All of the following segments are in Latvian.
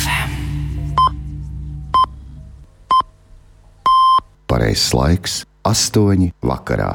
FM. Pareizs laiks 8 vakarā.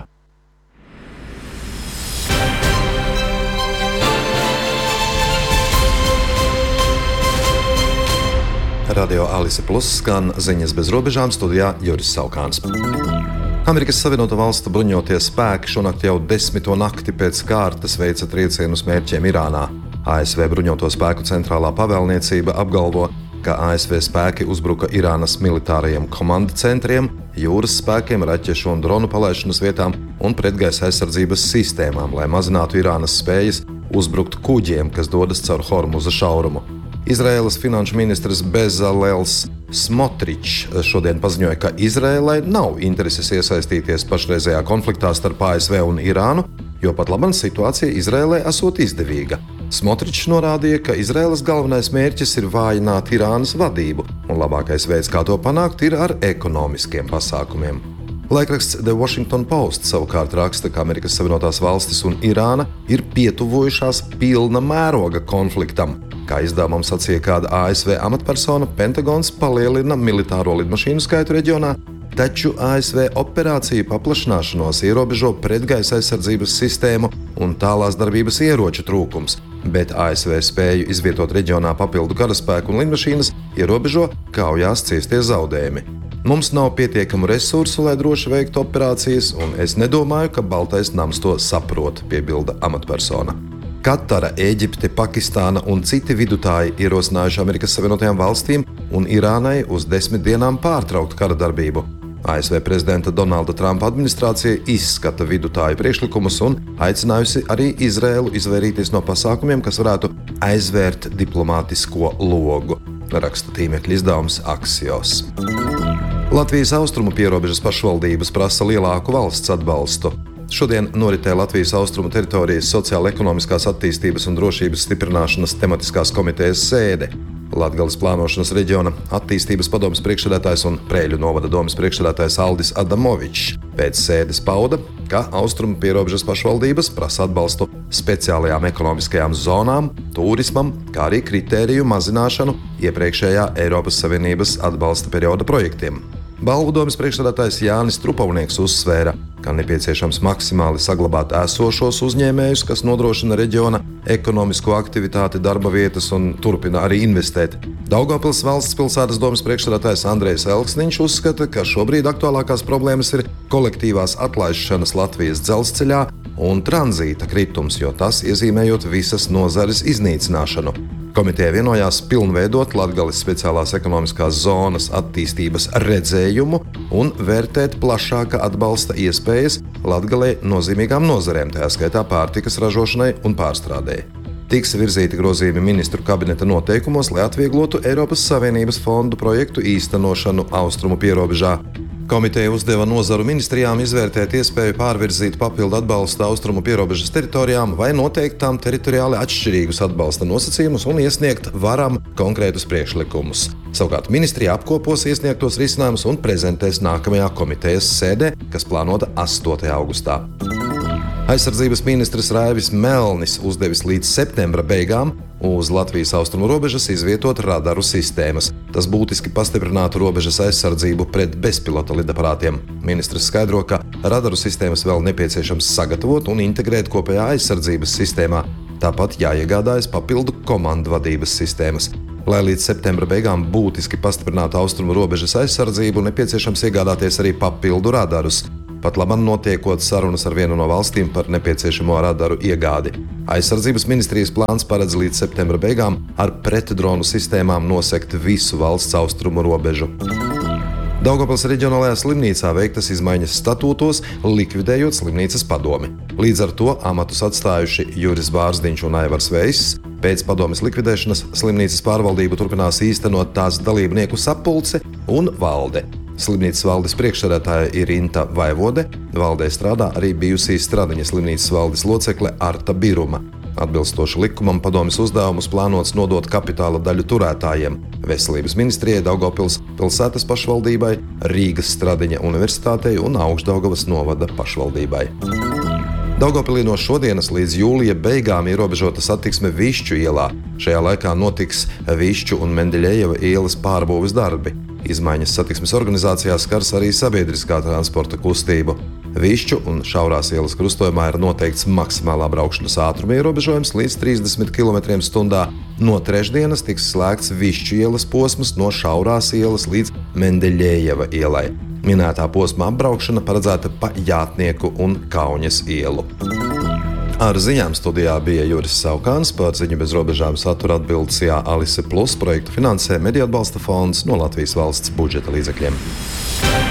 Radio Alise Plus skan ziņas bez robežām, studijā Juris Saukāns. Amerikas Savienoto Valstu bruņotie spēki šonakt jau 10. nakti pēc kārtas veica triecienus mērķiem Irānā. ASV bruņoto spēku centrālā pavēlniecība apgalvo, ka ASV spēki uzbruka Irānas militārajiem komanda centriem, jūras spēkiem, raķešu un dronu palaišanas vietām un pretgaisa aizsardzības sistēmām, lai mazinātu Irānas spējas uzbrukt kuģiem, kas dodas caur Hormuza šaurumu. Izraēlas finanšu ministrs Bezalels Smotričs šodien paziņoja, ka Izraēlai nav intereses iesaistīties pašreizējā konfliktā starp ASV un Irānu, jo pat labam situācija Izraēlai esot izdevīga. Smotričs norādīja, ka Izraēlas galvenais mērķis ir vājināt Irānas vadību, un labākais veids, kā to panākt, ir ar ekonomiskiem pasākumiem. Laikraksts The Washington Post savukārt raksta, ka Amerikas Savienotās Valstis un Irāna ir pietuvojušās pilna mēroga konfliktam. Kā izdevumam sacīja kāda ASV amatpersona, Pentagons palielina militāro lidmašīnu skaitu reģionā, taču ASV operāciju paplašināšanos ierobežo pretgaisa aizsardzības sistēmu un tālās darbības ieroču trūkums, bet ASV spēju izvietot reģionā papildu karaspēku un lidmašīnas ierobežo kaujās ciestie zaudējumi. Mums nav pietiekamu resursu, lai droši veiktu operācijas, un es nedomāju, ka Baltais nams to saprot, piebilda amatpersona. Katara, Ēģipte, Pakistāna un citi vidutāji ierosinājuši Amerikas Savienotajām Valstīm un Irānai uz 10 dienām pārtraukt kara darbību. ASV prezidenta Donalda Trumpa administrācija izskata vidutāju priekšlikumus un aicinājusi arī Izraēlu izvairīties no pasākumiem, kas varētu aizvērt diplomātisko logu, raksta tīmekļa izdevums Axios. Latvijas austrumu pierobežas pašvaldības prasa lielāku valsts atbalstu. Šodien noritē Latvijas austrumu teritorijas sociāla-ekonomiskās attīstības un drošības stiprināšanas tematiskās komitejas sēde. Latgales plānošanas reģiona attīstības padomes priekšsēdētājs un Preiļu novada domes priekšsēdētājs Aldis Adamovičs pēc sēdes pauda, ka austrumu pierobežas pašvaldības prasa atbalstu speciālajām ekonomiskajām zonām, turismam, kā arī kritēriju mazināšanu iepriekšējā Eiropas Savienības atbalsta perioda projektiem. Balvu domes priekšsēdētājs Jānis Trupavnieks uzsvēra, ka nepieciešams maksimāli saglabāt esošos uzņēmējus, kas nodrošina reģiona ekonomisko aktivitāti, darba vietas un turpina arī investēt. Daugavpils valsts pilsētas domes priekšsēdētājs Andrejs Elksniņš uzskata, ka šobrīd aktuālākās problēmas ir kolektīvās atlaišanas Latvijas dzelzceļā un tranzīta kritums, jo tas iezīmējot visas nozares iznīcināšanu. Komiteja vienojās pilnveidot Latgales speciālās ekonomiskās zonas attīstības redzējumu un vērtēt plašāka atbalsta iespējas Latgalei nozīmīgām nozarēm, tajā skaitā pārtikas ražošanai un pārstrādei. Tiks virzīti grozījumi ministru kabineta noteikumos, lai atvieglotu Eiropas Savienības fondu projektu īstenošanu austrumu pierobežā. Komiteja uzdeva nozaru ministrijām izvērtēt iespēju pārvirzīt papildu atbalstu austrumu pierobežas teritorijām vai noteikt tām teritoriāli atšķirīgus atbalsta nosacījumus un iesniegt varam konkrētus priekšlikumus. Savukārt ministrija apkopos iesniegtos risinājumus un prezentēs nākamajā komitejas sēdē, kas plānota 8. augustā. Aizsardzības ministrs Raivis Melnis uzdevis līdz septembra beigām uz Latvijas austrumu robežas izvietot radaru sistēmas. Tas būtiski pastiprinātu robežas aizsardzību pret bezpilota lidaparātiem. Ministrs skaidro, ka radaru sistēmas vēl nepieciešams sagatavot un integrēt kopējā aizsardzības sistēmā. Tāpat jāiegādājas papildu komandu vadības sistēmas. Lai līdz septembra beigām būtiski pastiprinātu austrumu robežas aizsardzību, nepieciešams iegādāties arī papildu radarus. Pat labam notiekot sarunas ar vienu no valstīm par nepieciešamo radaru iegādi. Aizsardzības ministrijas plāns paredz līdz septembra beigām ar pretdronu sistēmām nosegt visu valsts austrumu robežu. Daugavpils reģionālajā slimnīcā veiktas izmaiņas statūtos, likvidējot slimnīcas padomi. Līdz ar to amatus atstājuši Juris Bārzdiņš un Aivars Veiss. Pēc padomes likvidēšanas slimnīcas pārvaldību turpinās īstenot tās dalībnieku sapulce un valde. Slimnīcas valdes priekšsēdētāja ir Inta Vaivode, valdē strādā arī bijusī Stradiņa slimnīcas valdes locekle Arta Biruma. Atbilstoši likumam padomes uzdevumus plānots nodot kapitāla daļu turētājiem – Veselības ministrijai, Daugavpils pilsētas pašvaldībai, Rīgas Stradiņa universitātei un Augšdaugavas novada pašvaldībai. Daugavpilī no šodienas līdz jūlija beigām ierobežota satiksme Višķu ielā. Šajā laikā notiks Višķu un Mendeļejeva ielas pārbūves darbi. Izmaiņas satiksmes organizācijā skars arī sabiedriskā transporta kustību. Višķu un Šaurās ielas krustojumā ir noteikts maksimālā braukšanas ātruma ierobežojums līdz 30 km/h. No trešdienas tiks slēgts Višķu ielas posms no Šaurās ielas līdz Mendeļejeva ielai. Minētā posma apbraukšana paredzēta pa Jātnieku un Kauņas ielu. Ar ziņām studijā bija Juris Saukāns, par Ziņu bez robežām satura atbildes Alise Plus projektu finansē Mediju atbalsta fonds no Latvijas valsts budžeta līdzekļiem.